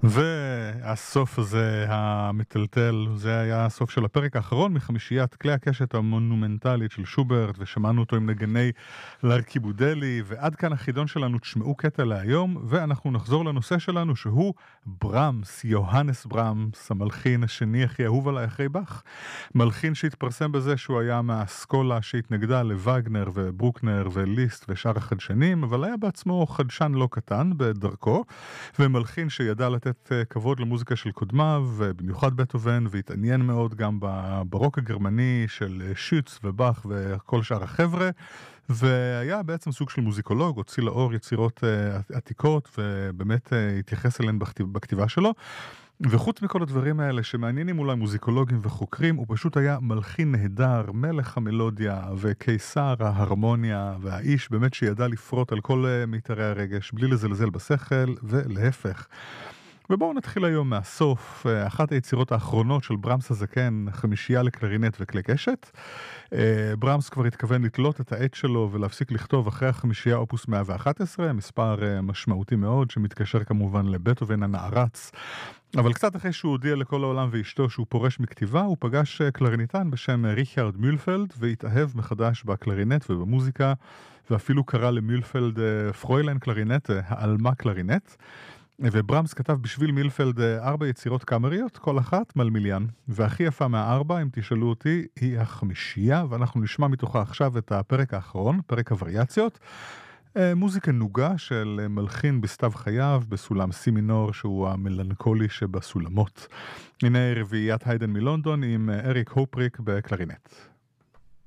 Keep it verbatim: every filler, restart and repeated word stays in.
והסוף הזה המטלטל, זה היה הסוף של הפרק האחרון מחמישיית כלי הקשת המונומנטלית של שוברט, ושמענו אותו עם נגני לארקיבודלי, ועד כאן החידון שלנו. תשמעו קטע להיום, ואנחנו נחזור לנושא שלנו שהוא ברמס, יוהנס ברמס, המלחין השני הכי אהוב עליי אחרי באך, מלחין שהתפרסם בזה שהוא היה מהאסכולה שהתנגדה לווגנר וברוקנר וליסט ושאר החדשנים, אבל היה בעצמו חדשן לא קטן בדרכו, ומלחין שידע לתת כבוד למוזיקה של קודמיו, במיוחד בטהובן, והתעניין מאוד גם בברוק הגרמני של שוץ ובאך וכל שאר החבר'ה, והיה בעצם סוג של מוזיקולוג, הוציא לאור יצירות עתיקות, ובאמת התייחס אליהן בכתיבה שלו. וחוץ מכל הדברים האלה שמעניינים אולי מוזיקולוגים וחוקרים, הוא פשוט היה מלחין נהדר, מלך המלודיה וקיסר ההרמוניה, והאיש באמת שידע לפרוט על כל מיתרי הרגש, בלי לזלזל בשכל, ולהפך. ובואו נתחיל היום מהסוף, אחת היצירות האחרונות של ברמס הזקן, חמישייה לקלרינט וכלי קשת. ברמס כבר התכוון לתלות את העט שלו ולהפסיק לכתוב אחרי החמישייה אופוס מאה ואחת עשרה, מספר משמעותי מאוד שמתקשר כמובן לבטהובן הנערץ. אבל קצת אחרי שהוא הודיע לכל העולם ואשתו שהוא פורש מכתיבה, הוא פגש קלריניטן בשם ריכרד מולפלד, והתאהב מחדש בקלרינט ובמוזיקה, ואפילו קרא למולפלד פרוילן קלרינט, העלמה קלרינט. וברמס כתב בשביל מילפלד ארבע יצירות קאמריות, כל אחת מלמיליאן, והכי יפה מהארבע, אם תשאלו אותי, היא החמישייה, ואנחנו נשמע מתוכה עכשיו את הפרק האחרון, פרק הווריאציות, מוזיקה נוגה של מלחין בסתיו חייו, בסולם סי מינור, שהוא המלנכולי שבסולמות. הנה רביעיית היידן מלונדון עם אריק הופריק בקלרינט.